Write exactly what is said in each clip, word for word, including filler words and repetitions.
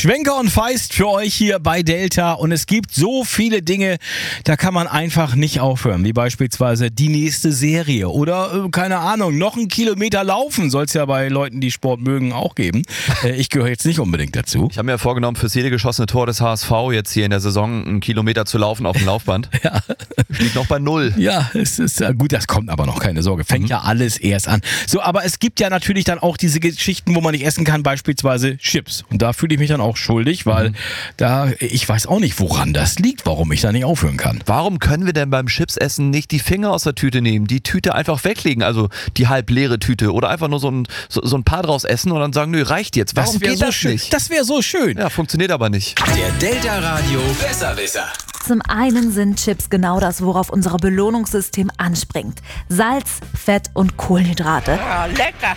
Schwenker und Feist für euch hier bei Delta und es gibt so viele Dinge, da kann man einfach nicht aufhören, wie beispielsweise die nächste Serie oder, äh, keine Ahnung, noch einen Kilometer laufen soll es ja bei Leuten, die Sport mögen, auch geben. Äh, ich gehöre jetzt nicht unbedingt dazu. Ich habe mir vorgenommen, fürs jede geschossene Tor des H S V jetzt hier in der Saison einen Kilometer zu laufen auf dem Laufband. Ja. Ich liege noch bei null. Ja, es ist äh, gut, das kommt aber noch, keine Sorge. Fängt mhm. ja alles erst an. So, aber es gibt ja natürlich dann auch diese Geschichten, wo man nicht essen kann, beispielsweise Chips. Und da fühle ich mich dann auch schuldig, weil mhm. da, ich weiß auch nicht, woran das liegt, warum ich da nicht aufhören kann. Warum können wir denn beim Chipsessen nicht die Finger aus der Tüte nehmen, die Tüte einfach weglegen, also die halb leere Tüte oder einfach nur so ein, so, so ein paar draus essen und dann sagen, nö, reicht jetzt. Warum das geht so das schön. nicht? Das wäre so schön. Ja, funktioniert aber nicht. Der Delta Radio Besserwisser. Zum einen sind Chips genau das, worauf unser Belohnungssystem anspringt. Salz, Fett und Kohlenhydrate. Oh, lecker!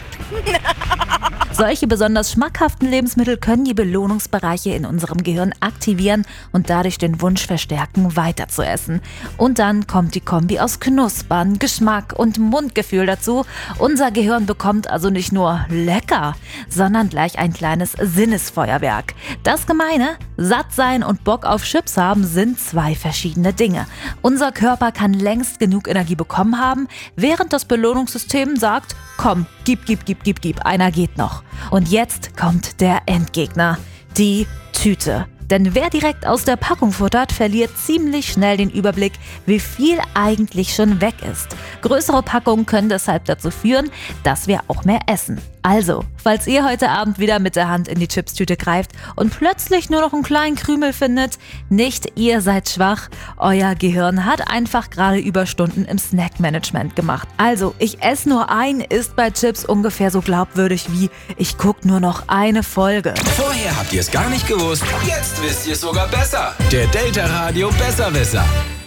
Solche besonders schmackhaften Lebensmittel können die Belohnungsbereiche in unserem Gehirn aktivieren und dadurch den Wunsch verstärken, weiter zu essen. Und dann kommt die Kombi aus Knuspern, Geschmack und Mundgefühl dazu. Unser Gehirn bekommt also nicht nur lecker, sondern gleich ein kleines Sinnesfeuerwerk. Das Gemeine, satt sein und Bock auf Chips haben, sind zwei verschiedene Dinge. Unser Körper kann längst genug Energie bekommen haben, während das Belohnungssystem sagt, komm, gib, gib, gib, gib, gib, einer geht noch. Und jetzt kommt der Endgegner, die Tüte. Denn wer direkt aus der Packung futtert, verliert ziemlich schnell den Überblick, wie viel eigentlich schon weg ist. Größere Packungen können deshalb dazu führen, dass wir auch mehr essen. Also, falls ihr heute Abend wieder mit der Hand in die Chipstüte greift und plötzlich nur noch einen kleinen Krümel findet, nicht ihr seid schwach, euer Gehirn hat einfach gerade Überstunden im Snackmanagement gemacht. Also, ich esse nur ein, ist bei Chips ungefähr so glaubwürdig wie ich gucke nur noch eine Folge. Vorher habt ihr es gar nicht gewusst, jetzt wisst ihr es sogar besser. Der Delta Radio Besserwisser.